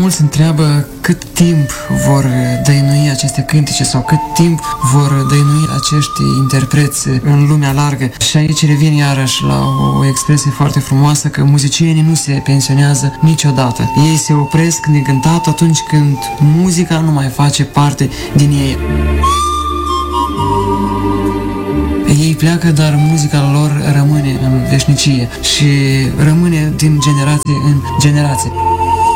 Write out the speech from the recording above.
mulți se întreabă cât timp vor dăinui aceste cântece sau cât timp vor dăinui acești interpreți în lumea largă. Și aici revin iarăși la o expresie foarte frumoasă că muzicienii nu se pensionează niciodată. Ei se opresc din cântat atunci când muzica nu mai face parte din ei. Ei pleacă, dar muzica lor rămâne în veșnicie și rămâne din generație în generație.